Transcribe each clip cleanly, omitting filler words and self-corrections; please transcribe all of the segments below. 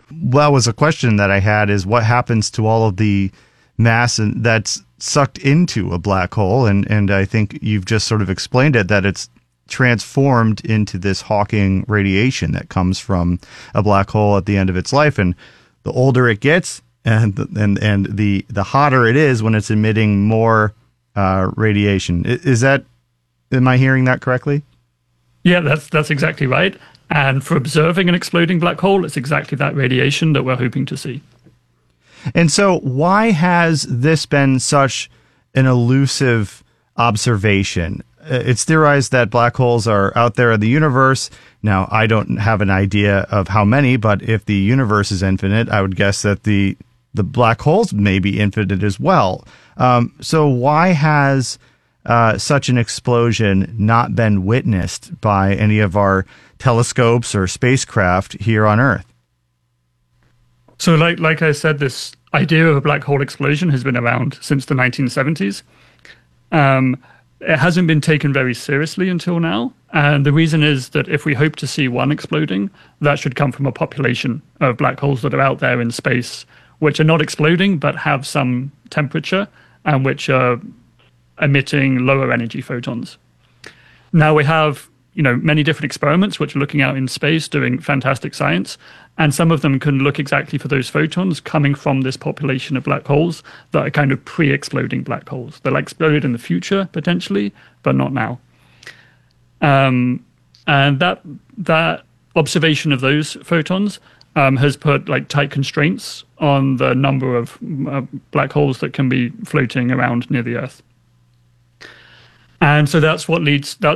that was a question that I had, is what happens to all of the mass that's sucked into a black hole? And I think you've just sort of explained it, that it's transformed into this Hawking radiation that comes from a black hole at the end of its life. And the older it gets and the hotter it is when it's emitting more radiation. Am I hearing that correctly? Yeah, that's exactly right. And for observing an exploding black hole, it's exactly that radiation that we're hoping to see. And so why has this been such an elusive observation? It's theorized that black holes are out there in the universe. Now, I don't have an idea of how many, but if the universe is infinite, I would guess that the black holes may be infinite as well. So why has such an explosion not been witnessed by any of our telescopes or spacecraft here on Earth? So like I said, this idea of a black hole explosion has been around since the 1970s. It hasn't been taken very seriously until now. And the reason is that if we hope to see one exploding, that should come from a population of black holes that are out there in space, which are not exploding, but have some temperature and which are emitting lower energy photons. Now we have, many different experiments which are looking out in space, doing fantastic science, and some of them can look exactly for those photons coming from this population of black holes that are kind of pre-exploding black holes. They'll explode in the future, potentially, but not now. And that observation of those photons has put like tight constraints on the number of black holes that can be floating around near the Earth. And so that's what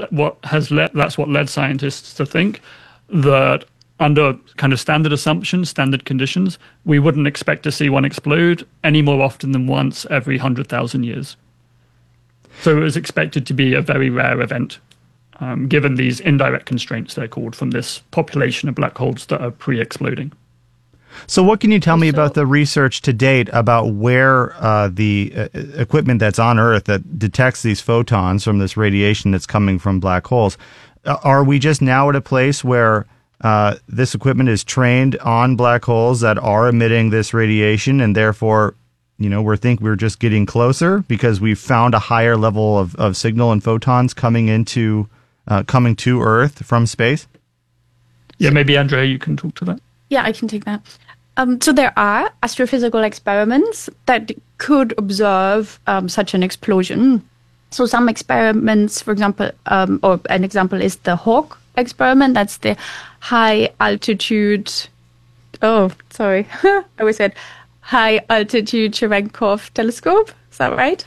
led scientists to think that under kind of standard assumptions, standard conditions, we wouldn't expect to see one explode any more often than once every 100,000 years. So it was expected to be a very rare event, given these indirect constraints, they're called, from this population of black holes that are pre-exploding. So what can you tell me about the research to date about where the equipment that's on Earth that detects these photons from this radiation that's coming from black holes, are we just now at a place where this equipment is trained on black holes that are emitting this radiation, and therefore, we're just getting closer because we've found a higher level of signal and photons coming to Earth from space? Yeah, maybe Andrea, you can talk to that. Yeah, I can take that. So there are astrophysical experiments that could observe such an explosion. So some experiments, for example, or an example is the HAWK experiment. That's the high altitude. Oh, sorry. I always said high altitude Cherenkov telescope. Is that right?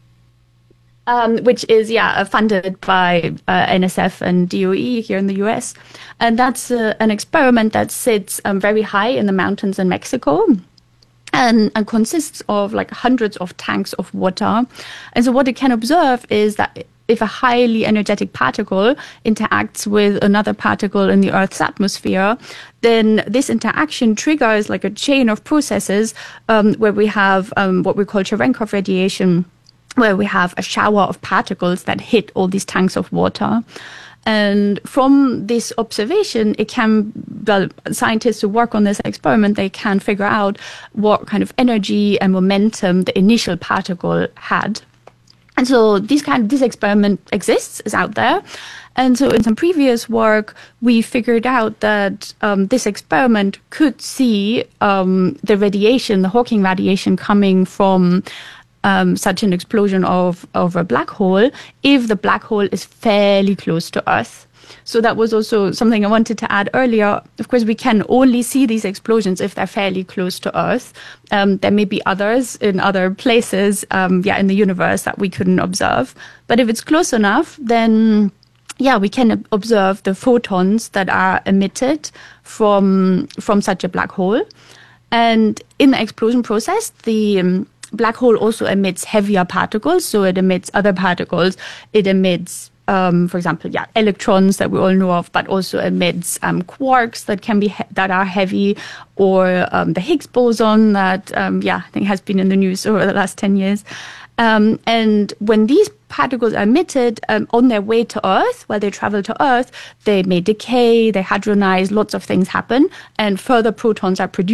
Which is, funded by NSF and DOE here in the US. And that's an experiment that sits very high in the mountains in Mexico and consists of like hundreds of tanks of water. And so what it can observe is that if a highly energetic particle interacts with another particle in the Earth's atmosphere, then this interaction triggers like a chain of processes where we have what we call Cherenkov radiation, where we have a shower of particles that hit all these tanks of water. And from this observation, scientists who work on this experiment, they can figure out what kind of energy and momentum the initial particle had. And so this experiment exists, is out there. And so in some previous work, we figured out that this experiment could see the radiation, the Hawking radiation coming from such an explosion of a black hole if the black hole is fairly close to Earth. So that was also something I wanted to add earlier. Of course, we can only see these explosions if they're fairly close to Earth. There may be others in other places, in the universe that we couldn't observe. But if it's close enough, then we can observe the photons that are emitted from such a black hole. And in the explosion process, the black hole also emits heavier particles, so it emits other particles. It emits, for example, electrons that we all know of, but also emits quarks that are heavy, or the Higgs boson that I think has been in the news over the last 10 years. And when these particles are emitted on their way to Earth, while they travel to Earth, they may decay, they hadronize, lots of things happen, and further protons are produced